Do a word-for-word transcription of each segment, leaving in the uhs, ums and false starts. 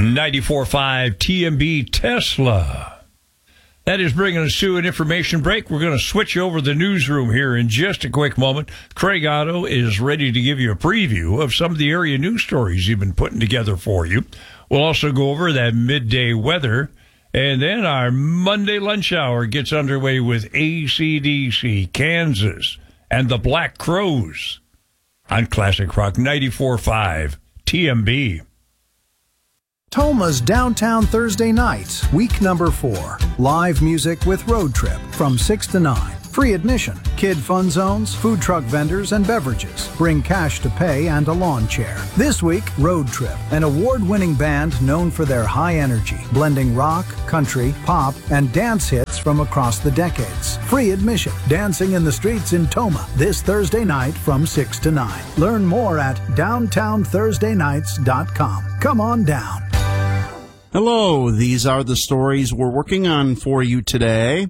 ninety-four point five T M B Tesla. That is bringing us to an information break. We're going to switch over the newsroom here in just a quick moment. Craig Otto is ready to give you a preview of some of the area news stories he's been putting together for you. We'll also go over that midday weather. And then our Monday lunch hour gets underway with A C D C, Kansas, and the Black Crowes on Classic Rock ninety-four point five T M B. Toma's Downtown Thursday Nights, week number four. Live music with Road Trip from six to nine. Free admission, kid fun zones, food truck vendors, and beverages. Bring cash to pay and a lawn chair. This week, Road Trip, an award-winning band known for their high energy, blending rock, country, pop, and dance hits from across the decades. Free admission, dancing in the streets in Toma this Thursday night from six to nine. Learn more at downtown thursday nights dot com. Come on down. Hello, these are the stories we're working on for you today.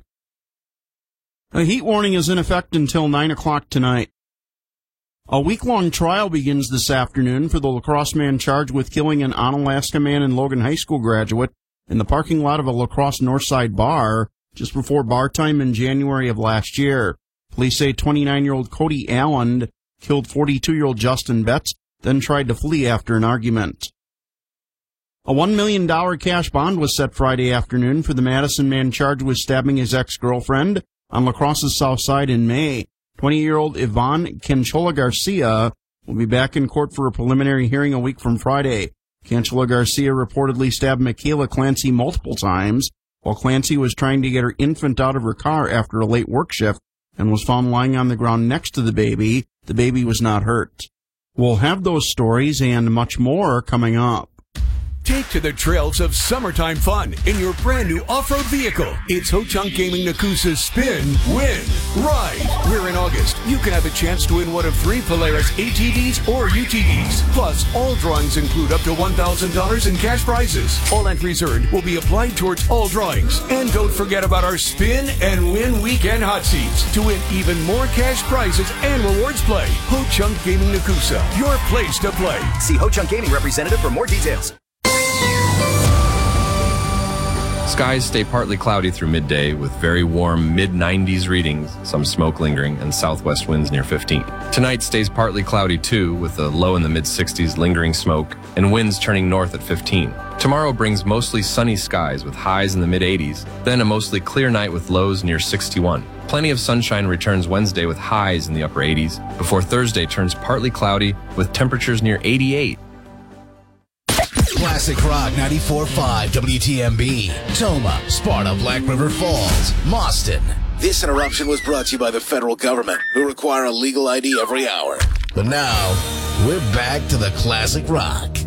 A heat warning is in effect until nine o'clock tonight. A week-long trial begins this afternoon for the La Crosse man charged with killing an Onalaska man and Logan High School graduate in the parking lot of a La Crosse Northside bar just before bar time in January of last year. Police say twenty-nine-year-old Cody Allen killed forty-two-year-old Justin Betts, then tried to flee after an argument. A one million dollars cash bond was set Friday afternoon for the Madison man charged with stabbing his ex-girlfriend on La Crosse's south side in May. twenty-year-old Yvonne Canchola Garcia will be back in court for a preliminary hearing a week from Friday. Canchola Garcia reportedly stabbed Michaela Clancy multiple times while Clancy was trying to get her infant out of her car after a late work shift and was found lying on the ground next to the baby. The baby was not hurt. We'll have those stories and much more coming up. Take to the trails of summertime fun in your brand new off-road vehicle. It's Ho-Chunk Gaming Nakusa's Spin, Win, Ride. Where in August, you can have a chance to win one of three Polaris A T Vs or U T Vs. Plus, all drawings include up to one thousand dollars in cash prizes. All entries earned will be applied towards all drawings. And don't forget about our Spin and Win Weekend Hot Seats to win even more cash prizes and rewards play. Ho-Chunk Gaming Nakusa, your place to play. See Ho-Chunk Gaming representative for more details. Skies stay partly cloudy through midday with very warm mid nineties readings, some smoke lingering, and southwest winds near fifteen. Tonight stays partly cloudy too with a low in the mid sixties, lingering smoke, and winds turning north at fifteen. Tomorrow brings mostly sunny skies with highs in the mid eighties, then a mostly clear night with lows near sixty-one. Plenty of sunshine returns Wednesday with highs in the upper eighties, before Thursday turns partly cloudy with temperatures near eighty-eight. Classic Rock ninety-four point five W T M B. Toma, Sparta, Black River Falls, Mauston. This interruption was brought to you by the federal government, who require a legal I D every hour. But now, we're back to the Classic Rock.